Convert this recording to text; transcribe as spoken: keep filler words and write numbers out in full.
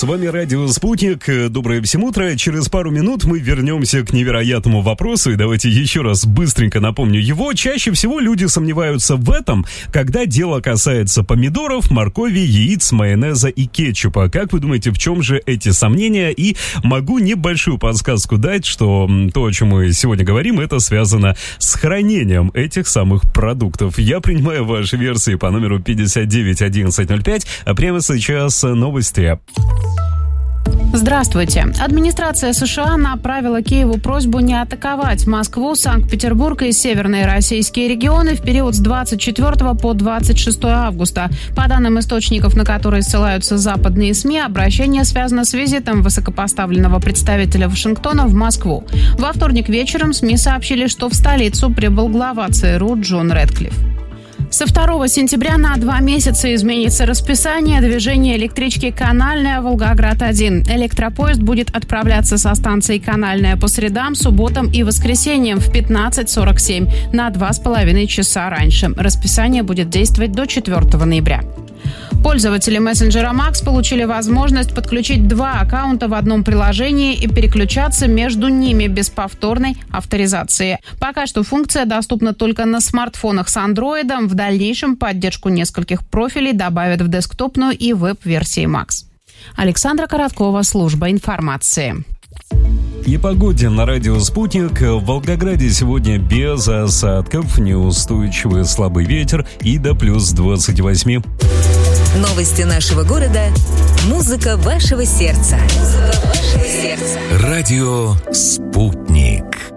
вами радио «Спутник». Доброе всем утро. Через пару минут мы вернемся к невероятному вопросу. И давайте еще раз быстренько напомню его. Чаще всего люди сомневаются в этом, когда дело касается помидоров, моркови, яиц, майонеза и кетчупа. Как вы думаете, в чем же эти сомнения? И могу небольшую подсказку дать, что то, о чем мы сегодня говорим, это связано с хранением этих самых продуктов. Я принимаю ваши версии по номеру пятьдесят девять одиннадцать ноль пять, а прямо сейчас новости. Здравствуйте. Администрация США направила Киеву просьбу не атаковать Москву, Санкт-Петербург и северные российские регионы в период с двадцать четвёртого по двадцать шестое августа. По данным источников, на которые ссылаются западные СМИ, обращение связано с визитом высокопоставленного представителя Вашингтона в Москву. Во вторник вечером СМИ сообщили, что в столицу прибыл глава ЦРУ Джон Рэдклифф. Со второго сентября на два месяца изменится расписание движения электрички «Канальная» Волгоград-один. Электропоезд будет отправляться со станции «Канальная» по средам, субботам и воскресеньям в пятнадцать сорок семь на два с половиной часа раньше. Расписание будет действовать до четвёртого ноября. Пользователи мессенджера Макс получили возможность подключить два аккаунта в одном приложении и переключаться между ними без повторной авторизации. Пока что функция доступна только на смартфонах с андроидом. В дальнейшем поддержку нескольких профилей добавят в десктопную и веб-версии Макс. Александра Короткова, служба информации. И погоде на радио «Спутник». В Волгограде сегодня без осадков, неустойчивый слабый ветер и до плюс двадцать восемь. Новости нашего города. Музыка вашего сердца. Музыка вашего сердца. Радио «Спутник».